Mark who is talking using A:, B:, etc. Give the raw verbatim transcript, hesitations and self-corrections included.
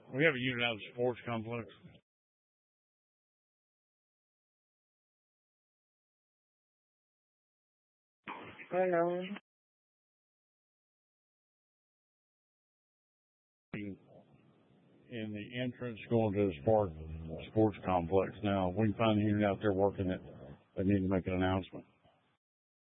A: We have a unit out of the sports complex.
B: Hello.
A: In the entrance going to the sport, sports complex. Now, we can find a unit out there working it. They need to make an announcement.